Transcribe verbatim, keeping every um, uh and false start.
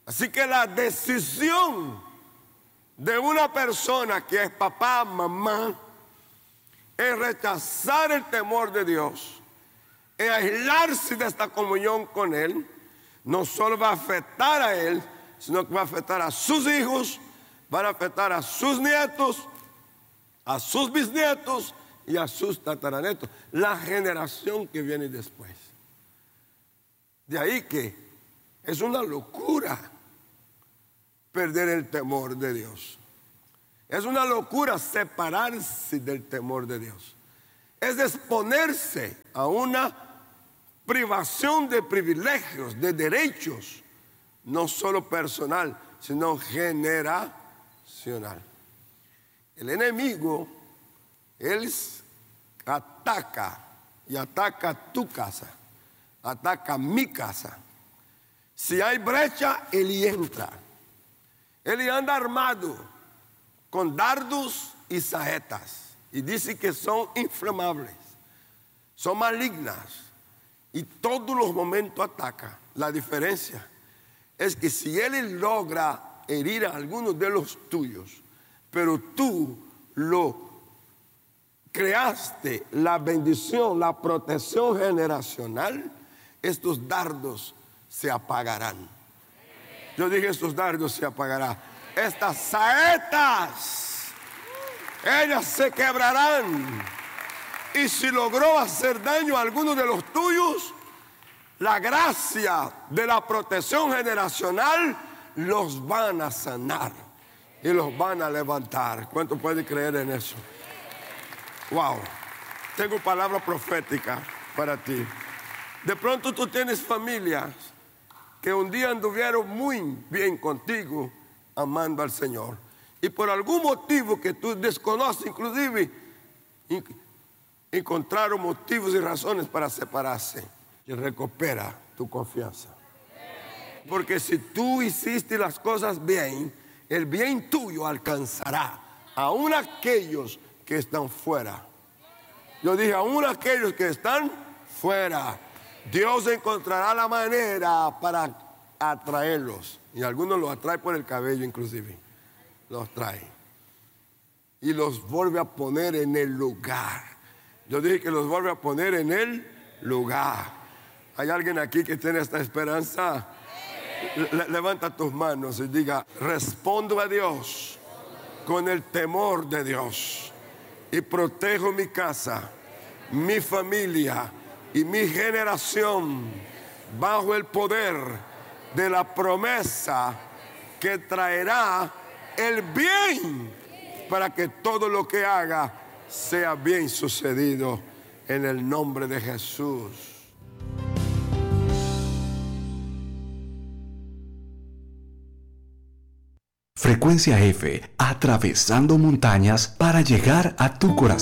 Así que la decisión de una persona que es papá, mamá, es rechazar el temor de Dios, es aislarse de esta comunión con Él. No solo va a afectar a él, sino que va a afectar a sus hijos, va a afectar a sus nietos, a sus bisnietos y a sus tataranetos, la generación que viene después. De ahí que es una locura perder el temor de Dios. Es una locura separarse del temor de Dios. Es exponerse a una privación de privilegios, de derechos, no solo personal, sino generacional. El enemigo, él ataca y ataca tu casa, ataca mi casa. Si hay brecha, él entra. Él anda armado con dardos y saetas y dice que son inflamables, son malignas. Y todos los momentos ataca. La diferencia es que si él logra herir a algunos de los tuyos, pero tú lo creaste, la bendición, la protección generacional, estos dardos se apagarán. Yo dije, estos dardos se apagarán. Estas saetas, ellas se quebrarán. Y si logró hacer daño a alguno de los tuyos, la gracia de la protección generacional los van a sanar y los van a levantar. ¿Cuánto puede creer en eso? Wow. Tengo palabra profética para ti. De pronto tú tienes familias que un día anduvieron muy bien contigo, amando al Señor. Y por algún motivo que tú desconoces, inclusive, encontraron motivos y razones para separarse. Y recupera tu confianza. Porque si tú hiciste las cosas bien, el bien tuyo alcanzará aún aquellos que están fuera. Yo dije, aún aquellos que están fuera. Dios encontrará la manera para atraerlos. Y algunos los atrae por el cabello inclusive. Los trae. Y los vuelve a poner en el lugar. Yo dije que los vuelve a poner en el lugar. ¿Hay alguien aquí que tiene esta esperanza? Le- levanta tus manos y diga, respondo a Dios con el temor de Dios y protejo mi casa, mi familia y mi generación bajo el poder de la promesa que traerá el bien para que todo lo que haga sea bien sucedido en el nombre de Jesús. Frecuencia F, atravesando montañas para llegar a tu corazón.